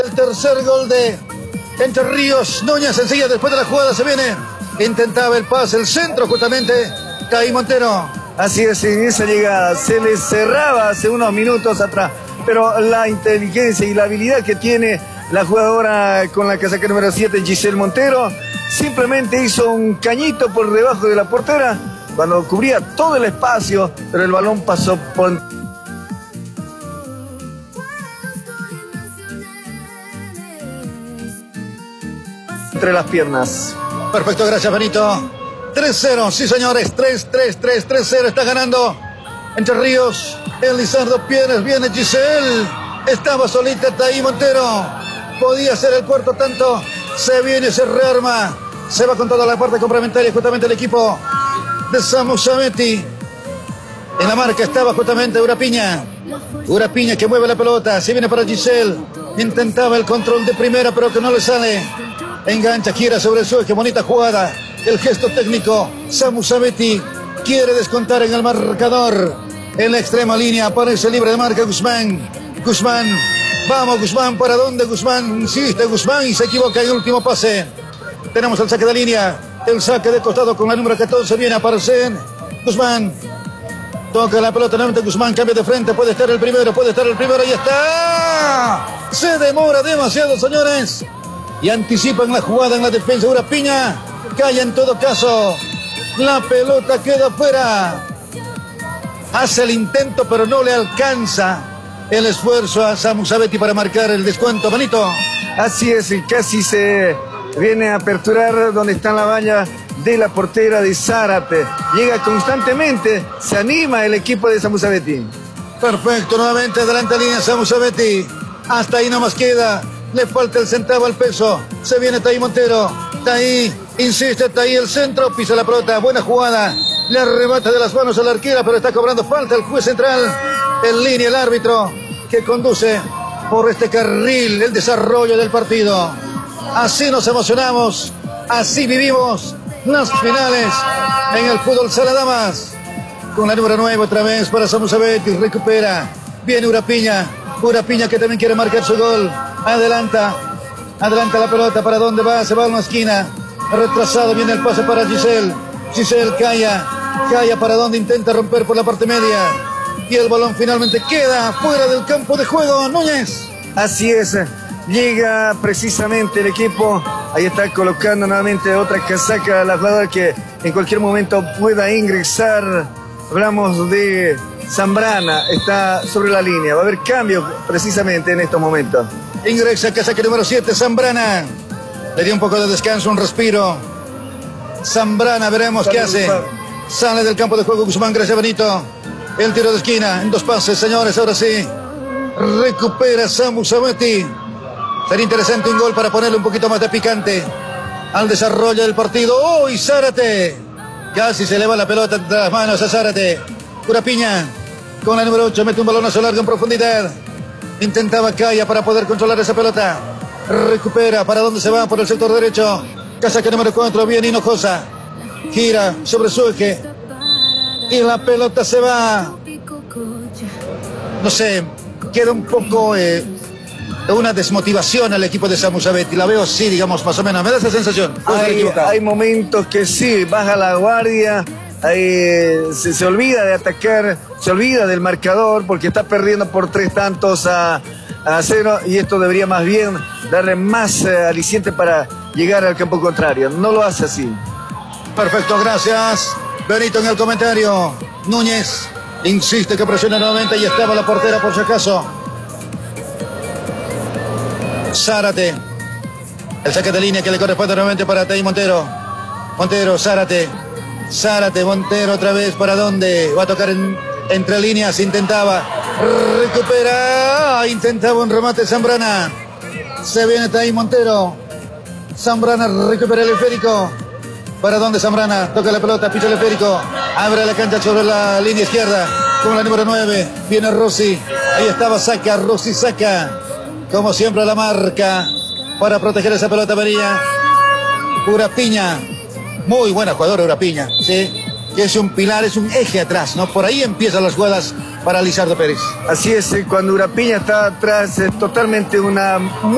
El tercer gol de Entre Ríos. Núñez enseguida después de la jugada se viene. Intentaba el pase, el centro justamente. Caí Montero. Así es, en esa llegada se le cerraba hace unos minutos atrás. Pero la inteligencia y la habilidad que tiene la jugadora con la casaca número 7, Giselle Montero, simplemente hizo un cañito por debajo de la portera cuando cubría todo el espacio, pero el balón pasó por entre las piernas. Perfecto, gracias Benito. 3-0, sí señores, 3-0, está ganando Entre Ríos. Elizardo Pérez, viene Giselle, estaba solita Taí Montero, podía ser el cuarto tanto, se viene, se rearma, se va con toda la parte complementaria justamente el equipo de Samu Sabetti. En la marca estaba justamente Urapiña que mueve la pelota, se viene para Giselle, intentaba el control de primera pero que no le sale, engancha, gira sobre el suelo, qué bonita jugada, el gesto técnico, Samu Sabetti quiere descontar en el marcador. En la extrema línea aparece libre de marca Guzmán, vamos Guzmán, ¿para dónde Guzmán? Insiste Guzmán y se equivoca en el último pase. Tenemos el saque de línea, el saque de costado con la número 14, viene a aparecer Guzmán. Toca la pelota nuevamente Guzmán, cambia de frente, puede estar el primero, y está. Se demora demasiado, señores. Y anticipan la jugada en la defensa. Urapiña calla en todo caso. La pelota queda fuera. Hace el intento, pero no le alcanza el esfuerzo a Samu Sabetti para marcar el descuento. Benito. Así es, casi se viene a aperturar donde está la valla de la portera de Zárate. Llega constantemente, se anima el equipo de Samu Sabetti. Perfecto, nuevamente adelante línea Samu Sabetti. Hasta ahí nomás queda. Le falta el centavo al peso. Se viene Taí Montero. Taí, insiste Taí, el centro, pisa la pelota. Buena jugada. Le arrebata de las manos a la arquera, pero está cobrando falta el juez central. En línea el árbitro que conduce por este carril el desarrollo del partido. Así nos emocionamos, así vivimos las finales en el fútbol sala damas. Con la número 9 otra vez para Samu Sabetti, recupera. Viene Urapiña que también quiere marcar su gol. Adelanta la pelota, ¿para dónde va? Se va a una esquina. Retrasado, viene el pase para Giselle. Giselle calla para donde intenta romper por la parte media. Y el balón finalmente queda fuera del campo de juego. Núñez. Así es, llega precisamente el equipo. Ahí está colocando nuevamente otra casaca a la jugadora que en cualquier momento pueda ingresar. Hablamos de Zambrana, está sobre la línea. Va a haber cambio precisamente en estos momentos. Ingresa casaca número 7, Zambrana. Le dio un poco de descanso, un respiro. Zambrana, veremos qué hace. Sale del campo de juego Guzmán, gracias Benito. El tiro de esquina, en 2 pases, señores, ahora sí. Recupera Samu Sabetti. Sería interesante un gol para ponerle un poquito más de picante al desarrollo del partido. ¡Oh, y Zárate! Casi se le va la pelota entre las manos a Zárate. Urapiña, con la número 8, mete un balonazo largo en profundidad. Intentaba Calla para poder controlar esa pelota. Recupera, ¿para dónde se va? Por el sector derecho. Casaca número 4, bien Hinojosa. Gira sobre su eje. Y la pelota se va. No sé, queda un poco una desmotivación al equipo de Samu Sabetti. La veo así, digamos, más o menos. Me da esa sensación. Hay momentos que sí, baja la guardia. Se olvida de atacar, se olvida del marcador porque está perdiendo por 3 tantos a 0 y esto debería más bien darle más aliciente para llegar al campo contrario. No lo hace así. Perfecto, gracias. Benito en el comentario. Núñez insiste que presiona nuevamente y estaba la portera por si acaso. Zárate. El saque de línea que le corresponde nuevamente para Taí Montero. Zárate, Montero otra vez, ¿para dónde? Va a tocar entre líneas, intentaba. Recupera, intentaba un remate Zambrana. Se viene Taí Montero. Zambrana recupera el esférico. ¿Para dónde Zambrana? Toca la pelota, pisa el esférico. Abre la cancha sobre la línea izquierda. Con la número 9. Viene Rossi. Ahí estaba Saca. Rossi saca. Como siempre la marca. Para proteger esa pelota amarilla. Urapiña. Muy buena jugadora Urapiña. Sí. Que es un pilar, es un eje atrás, ¿no? Por ahí empiezan las jugadas para Lizardo Pérez. Así es, cuando Urapiña está atrás es totalmente una